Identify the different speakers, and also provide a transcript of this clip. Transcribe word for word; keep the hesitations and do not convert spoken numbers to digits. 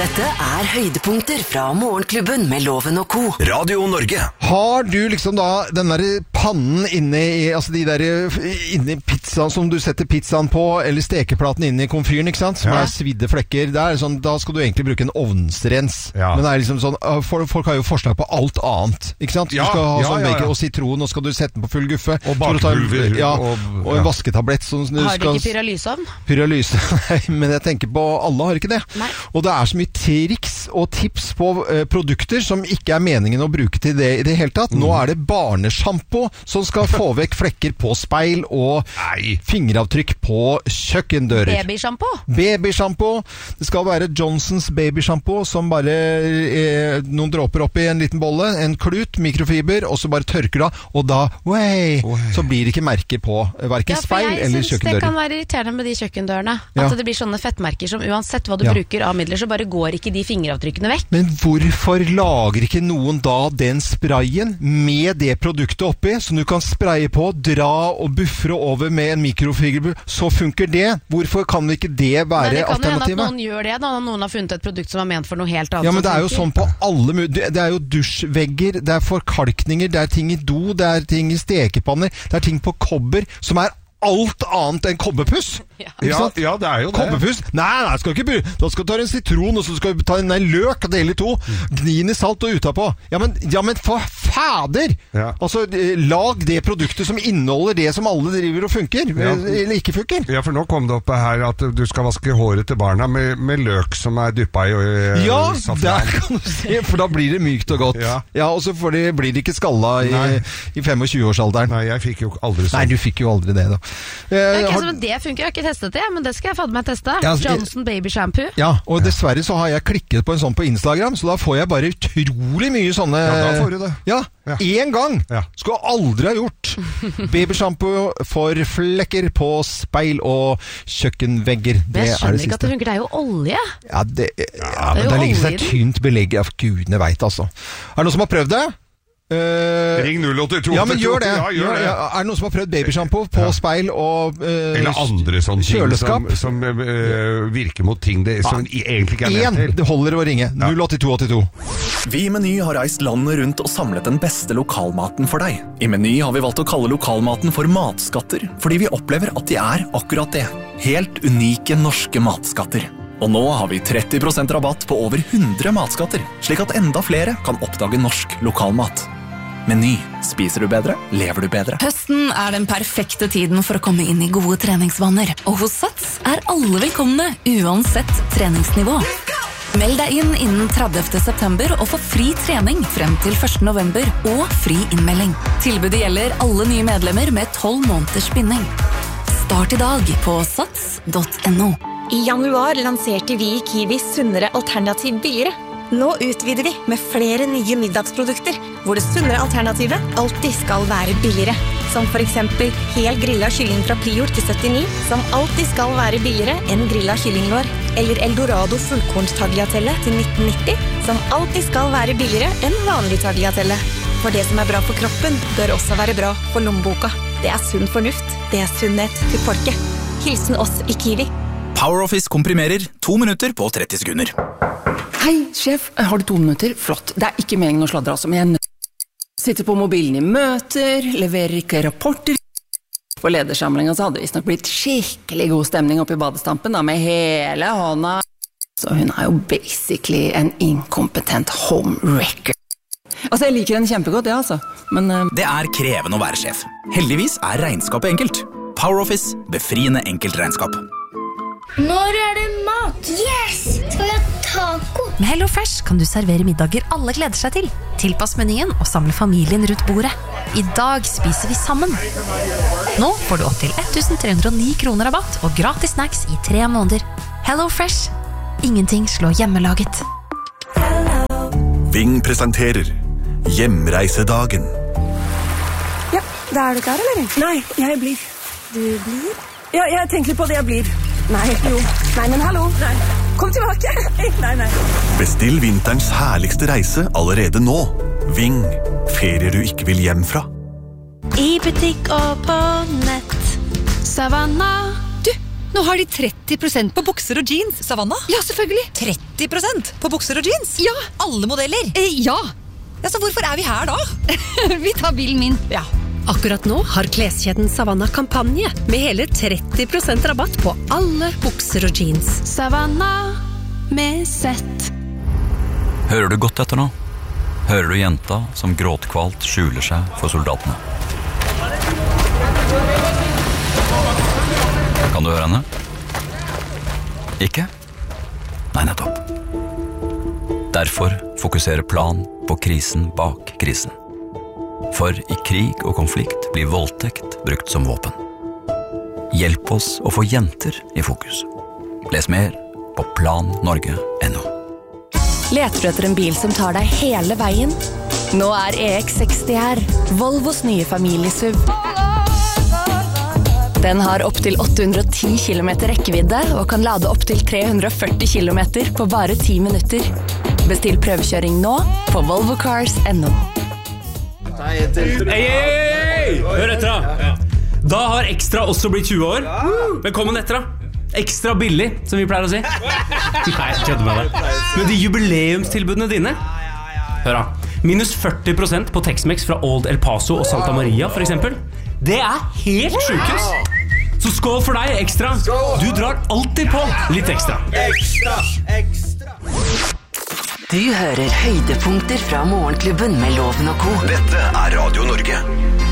Speaker 1: Dette er høydepunkter fra Morgenklubben med Loven og Co.
Speaker 2: Radio Norge.
Speaker 3: Har du liksom da den der pannen inne i, altså de der inne i pizzaen som du setter pizzaen på, eller stekeplaten inne i komfyren, ikke sant? Som ja. er svidde flekker. Det er sånn, da skal du egentlig bruke en ovnsrens. Ja. Men det er liksom sånn, folk har jo forslag på alt annet, ikke sant?
Speaker 4: Ja,
Speaker 3: du skal ha
Speaker 4: ja,
Speaker 3: sånn
Speaker 4: ja, ja.
Speaker 3: bacon og sitron, og skal du sette den på full guffe.
Speaker 4: Og bakpulver.
Speaker 3: Ja,
Speaker 4: og,
Speaker 3: og en vasketablett. Som du
Speaker 5: har
Speaker 3: skal,
Speaker 5: de ikke pyralyseovn?
Speaker 3: Pyralyse, nei, men jeg tenker på, alle har ikke det.
Speaker 5: Nei.
Speaker 3: Og det er så mye triks og tips på uh, produkter som ikke er meningen å bruke til det i det hele tatt. Mm. Nå er det barneshampo som skal få vekk flekker på speil og Nei. fingeravtrykk på kjøkkendører.
Speaker 5: Babyshampo?
Speaker 3: Babyshampo. Det skal være Johnsons babyshampo som bare eh, noen dråper opp i en liten bolle, en klut, mikrofiber, og så bare tørker det av, og da, wey, så blir det ikke merker på hverken
Speaker 5: ja,
Speaker 3: speil eller kjøkkendører.
Speaker 5: Jeg synes det kan være irriterende med de kjøkkendørene.
Speaker 3: Ja.
Speaker 5: At det blir sånne fettmerker som uansett hva du
Speaker 3: ja.
Speaker 5: bruker av midler, så bare går ikke de fingeravtrykkene vekk.
Speaker 3: Men hvorfor lager ikke noen da den sprayen med det produktet oppi, som du kan spraye på, dra og buffre over med en mikrofiber, så funker det. Hvorfor kan ikke det være alternativet?
Speaker 5: Det kan jo hende at noen gjør det, da noen har funnet et produkt som er ment for noe helt annet.
Speaker 3: Ja, men det er jo sånn på alle muligheter. Det er jo dusjvegger, det er forkalkninger, det er ting i do, det er ting i stekepanner, det er ting på kobber som er alt annet enn kobberpuss.
Speaker 4: Ja. Ja, ja, det er jo det.
Speaker 3: Kobberpuss? Nei, nei, skal ikke bruke. Da skal du ta en sitron, og så skal du ta en løk og dele i to. Gni den i salt og utapå. Ja, men, ja, men for fader!
Speaker 4: Ja.
Speaker 3: Altså, lag det produktet som inneholder det som alle driver og funker, ja. eller ikke funker.
Speaker 4: Ja, for nå kom det opp her at du skal vaske håret til barna med, med løk som er dyppa i uh,
Speaker 3: ja,
Speaker 4: safran.
Speaker 3: Ja, der kan du se, for da blir det mykt og godt. Ja, ja og så det, blir det ikke skalla i, i femogtjue-årsalderen.
Speaker 4: Nei, jeg fikk jo aldri sånn.
Speaker 3: Nei, du fikk jo aldri det da.
Speaker 5: Uh, okay, har... så det funker, jeg har ikke testet det, men det skal jeg fader meg teste. Ja, altså, Johnson Baby Shampoo.
Speaker 3: Ja, og dessverre så har jeg klikket på en sånn på Instagram, så da får jeg bare utrolig mye sånne...
Speaker 4: Ja, da får du det.
Speaker 3: Ja, ja. En gang!
Speaker 4: Ja.
Speaker 3: Skulle aldri ha gjort. Babyshampoo for flekker på speil og kjøkkenvegger.
Speaker 5: Men jeg skjønner ikke at det funker, det er jo olje.
Speaker 3: Ja, det, ja,
Speaker 5: ja,
Speaker 3: men
Speaker 5: det
Speaker 3: der ligger seg tynt belegg av gudene vet, altså. Er det noen som har prøvd det?
Speaker 4: Uh, Ring null åtte to.
Speaker 3: Ja, men gjør det.
Speaker 4: Ja, gjør det.
Speaker 3: Ja, er det noen som har prøvd babyshampoo på ja. speil og uh,
Speaker 4: eller andre sånne ting
Speaker 3: kjøleskap
Speaker 4: som, som uh, virker mot ting det, som ja. egentlig ikke er ment til?
Speaker 3: En, det holder å ringe. Ja. null åtte to åtte to.
Speaker 2: Vi i Meny har reist landet rundt og samlet den beste lokalmaten for deg. I Meny har vi valgt å kalle lokalmaten for matskatter, fordi vi opplever at de er akkurat det. Helt unike norske matskatter. Og nå har vi tretti prosent rabatt på over hundre matskatter, slik at enda flere kan oppdage norsk lokalmat. Meny. Spiser du bedre, lever du bedre.
Speaker 1: Høsten er den perfekte tiden for å komme inn i gode treningsvaner. Og hos Sats er alle velkomne, uansett treningsnivå. Meld deg inn innen tredivte september og få fri trening frem til første november og fri innmelding. Tilbudet gjelder alle nye medlemmer med tolv måneders binding. Start i dag på sats punktum no.
Speaker 6: I januar lanserte vi i Kiwi sunnere alternativ billigere. Nå utvider vi med flere nye middagsprodukter, hvor det sunnere alternativet alltid skal være billigere. Som for eksempel hel grillet kylling fra Prior til syttini, som alltid skal være billigere enn grillet kyllinglår. Eller Eldorado fullkorns tagliatelle til nitten nitti, som alltid skal være billigere enn vanlig tagliatelle. For det som er bra for kroppen, bør også være bra for lommeboka. Det er sunn fornuft. Det er sunnhet til folket. Hilsen oss i Kiwi.
Speaker 2: PowerOffice komprimerer to minutter på tretti sekunder.
Speaker 7: Hei, sjef. Har du to minutter? Flott. Det er ikke meningen å sladre, altså, men jeg sitter på mobilen i møter, leverer ikke rapporter. På ledersamlingen så hadde det visst nok blitt skikkelig god stemning oppe i badestampen, da, med hele hånda. Så hun er jo basically en inkompetent homewrecker. Altså, jeg liker henne kjempegodt, ja, altså. Men uh...
Speaker 2: det er krevende å være sjef. Heldigvis er regnskapet enkelt. PowerOffice, befriende enkelt regnskap.
Speaker 8: Når er det mat? Yes! Skal vi ha taco?
Speaker 9: Med HelloFresh kan du servere middager alle gleder seg til. Tilpass menyen og samle familien rundt bordet. I dag spiser vi sammen. Nå får du opp til elleve hundre og ni kroner rabatt og gratis snacks i tre måneder. HelloFresh. Ingenting slår hjemmelaget.
Speaker 10: Ving presenterer Hjemreisedagen.
Speaker 11: Ja, da er du klar, eller? Nei, jeg blir. Du blir? Ja, jeg tenker på det jeg blir. Nei, jo. Nei, men hallo. Nei. Kom tilbake. Nei, nei.
Speaker 10: Bestill vinterens herligste reise allerede nå. Ving. Ferier du ikke vil hjem fra.
Speaker 12: I butikk og på nett. Savannah.
Speaker 13: Du,
Speaker 12: Nå har de tretti prosent på bukser og jeans.
Speaker 13: Savanna?
Speaker 12: Ja, selvfølgelig.
Speaker 13: tretti prosent på bukser og jeans?
Speaker 12: Ja.
Speaker 13: Alle modeller?
Speaker 12: Eh, ja.
Speaker 13: Ja, så hvorfor er vi her da?
Speaker 12: Vi tar bilen min.
Speaker 13: Ja.
Speaker 14: Akkurat nå har kleskjeden Savanna kampanje med hele tretti prosent rabatt på alle bukser og jeans.
Speaker 15: Savanna med sett.
Speaker 16: Hører du godt etter nå? Hører du jenta som gråtkvalt skjuler seg for soldatene? Kan du høre henne? Ikke? Nei, nettopp. Derfor fokuserer Plan på krisen bak krisen. For i krig og konflikt blir voldtekt brukt som våpen. Hjelp oss å få jenter i fokus. Les mer på plan norge punktum no.
Speaker 1: Leter du etter en bil som tar deg hele veien? Nå er E X seksti her, Volvos nye familieS U V. Den har opp til åtte hundre og ti kilometer rekkevidde og kan lade opp til tre hundre og førti kilometer på bare ti minutter. Bestill prøvekjøring nå på volvo cars punktum no.
Speaker 17: Hei, hei, hei! Hør etter da. Da har Extra også blitt tjue år. Velkommen etter da. Ekstra billig, som vi pleier å si. Nei, jeg kødder med deg. Men de jubileumstilbudene dine, hør da, minus førti prosent på Tex-Mex fra Old El Paso og Santa Maria, for eksempel. Det er helt sjukes. Så skål for deg, Ekstra. Du drar alltid på litt ekstra.
Speaker 18: Ekstra, ekstra.
Speaker 1: Du hører høydepunkter fra Morgenklubben med Loven og Co.
Speaker 10: Dette er Radio Norge.